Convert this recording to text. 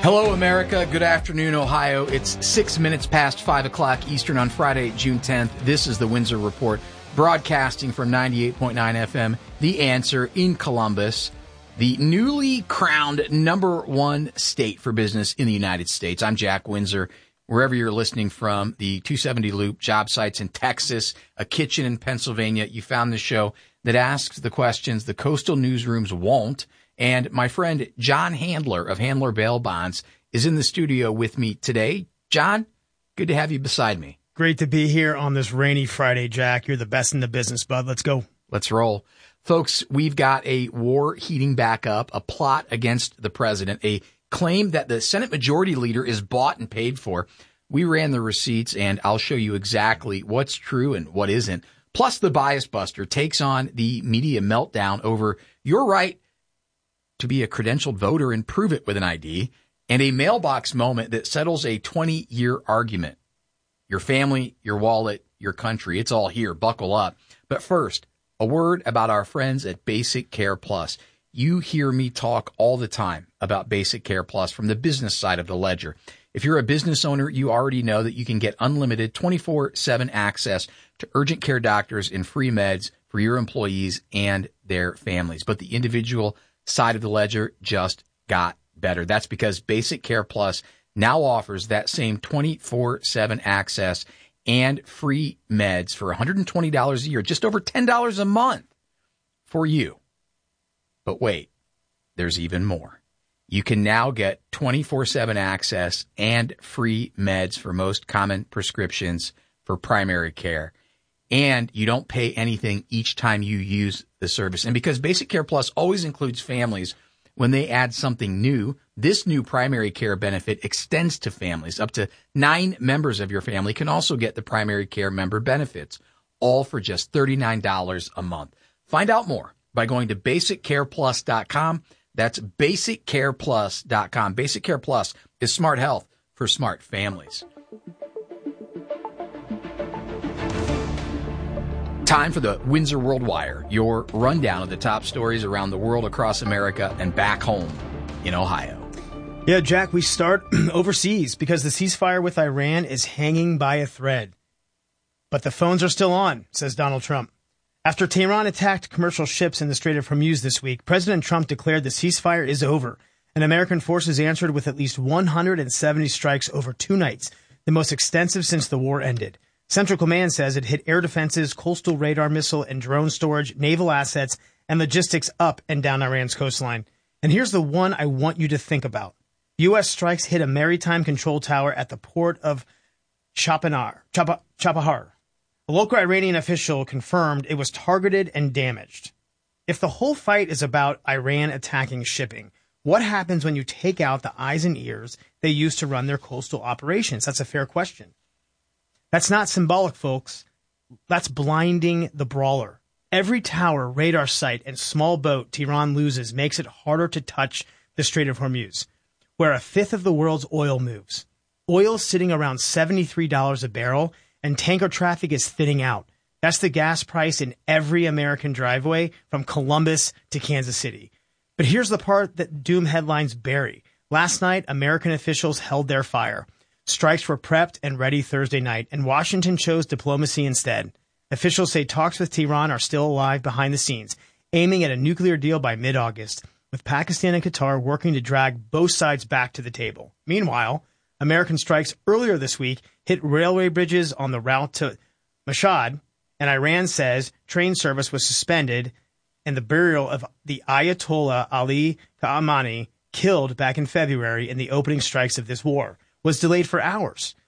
Hello, America. Good afternoon, Ohio. It's 6 minutes past 5 o'clock Eastern on Friday, June 10th. This is the Windsor Report, broadcasting from 98.9 FM, The Answer in Columbus, the newly crowned #1 state for business in the United States. I'm Jack Windsor. Wherever you're listening from, the 270 Loop, job sites in Texas, a kitchen in Pennsylvania, you found the show that asks the questions the coastal newsrooms won't. And my friend John Handler of Handler Bail Bonds is in the studio with me today. John, good to have you beside me. Great to be here on this rainy Friday, Jack. You're the best in the business, bud. Let's go. Let's roll. Folks, we've got a war heating back up, a plot against the president, a claim that the Senate Majority Leader is bought and paid for. We ran the receipts, and I'll show you exactly what's true and what isn't. Plus, the Bias Buster takes on the media meltdown over your right to be a credentialed voter and prove it with an ID, and a mailbox moment that settles a 20-year argument. Your family, your wallet, your country, it's all here. Buckle up. But first, a word about our friends at Basic Care Plus. You hear me talk all the time about Basic Care Plus from the business side of the ledger. If you're a business owner, you already know that you can get unlimited 24/7 access to urgent care doctors and free meds for your employees and their families. But the individual side of the ledger just got better. That's because Basic Care Plus now offers that same 24/7 access and free meds for $120 a year, just over $10 a month for you. But wait, there's even more. You can now get 24/7 access and free meds for most common prescriptions for primary care. And you don't pay anything each time you use the service. And because Basic Care Plus always includes families when they add something new, this new primary care benefit extends to families. Up to 9 members of your family can also get the primary care member benefits, all for just $39 a month. Find out more by going to BasicCarePlus.com. That's BasicCarePlus.com. Basic Care Plus is smart health for smart families. Time for the Windsor World Wire, your rundown of the top stories around the world, across America, and back home in Ohio. Yeah, Jack, we start overseas because the ceasefire with Iran is hanging by a thread. But the phones are still on, says Donald Trump. After Tehran attacked commercial ships in the Strait of Hormuz this week, President Trump declared the ceasefire is over, and American forces answered with at least 170 strikes over 2 nights, the most extensive since the war ended. Central Command says it hit air defenses, coastal radar missile and drone storage, naval assets, and logistics up and down Iran's coastline. And here's the one I want you to think about. U.S. strikes hit a maritime control tower at the port of Chabahar. A local Iranian official confirmed it was targeted and damaged. If the whole fight is about Iran attacking shipping, what happens when you take out the eyes and ears they use to run their coastal operations? That's a fair question. That's not symbolic, folks. That's blinding the brawler. Every tower, radar site, and small boat Tehran loses makes it harder to touch the Strait of Hormuz, where 1/5 of the world's oil moves. Oil is sitting around $73 a barrel, and tanker traffic is thinning out. That's the gas price in every American driveway from Columbus to Kansas City. But here's the part that doom headlines bury. Last night, American officials held their fire. Strikes were prepped and ready Thursday night, and Washington chose diplomacy instead. Officials say talks with Tehran are still alive behind the scenes, aiming at a nuclear deal by mid-August, with Pakistan and Qatar working to drag both sides back to the table. Meanwhile, American strikes earlier this week hit railway bridges on the route to Mashhad, and Iran says train service was suspended, and the burial of the Ayatollah Ali Khamenei, killed back in February in the opening strikes of this war, was delayed for hours.